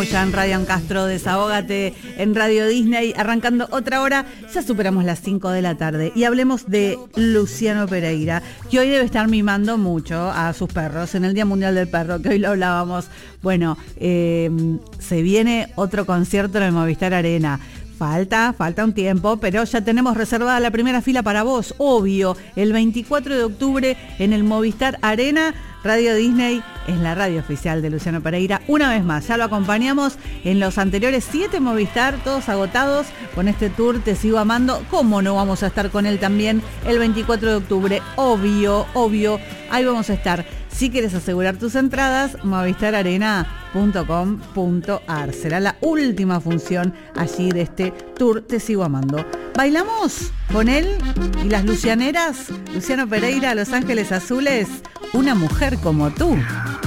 ya en Radio Castro, Desahógate en Radio Disney, arrancando otra hora. Ya superamos las 5 de la tarde y hablemos de Luciano Pereira, que hoy debe estar mimando mucho a sus perros en el Día Mundial del Perro, que hoy lo hablábamos. Bueno, se viene otro concierto en el Movistar Arena. Falta un tiempo, pero ya tenemos reservada la primera fila para vos, obvio, el 24 de octubre en el Movistar Arena. Radio Disney es la radio oficial de Luciano Pereira. Una vez más, ya lo acompañamos en los anteriores 7 Movistar, todos agotados. Con este tour Te Sigo Amando, ¿cómo no vamos a estar con él también el 24 de octubre? Obvio, ahí vamos a estar. Si quieres asegurar tus entradas, movistararena.com.ar. Será la última función allí de este tour Te Sigo Amando. ¿Bailamos con él y las lucianeras? Luciano Pereira, Los Ángeles Azules, Una Mujer Como Tú.